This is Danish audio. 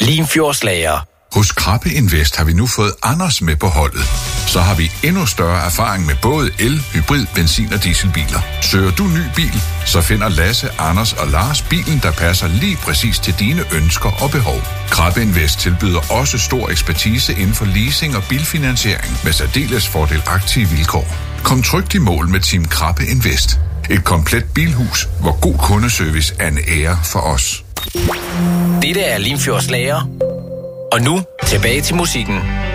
Limfjordslager. Hos Krabbe Invest har vi nu fået Anders med på holdet. Så har vi endnu større erfaring med både el, hybrid, benzin og dieselbiler. Søger du ny bil, så finder Lasse, Anders og Lars bilen, der passer lige præcis til dine ønsker og behov. Krabbe Invest tilbyder også stor ekspertise inden for leasing og bilfinansiering med særdeles fordelagtige vilkår. Kom trygt i mål med Team Krabbe Invest. Et komplet bilhus, hvor god kundeservice er en ære for os. Dette er Limfjordslager. Og nu tilbage til musikken.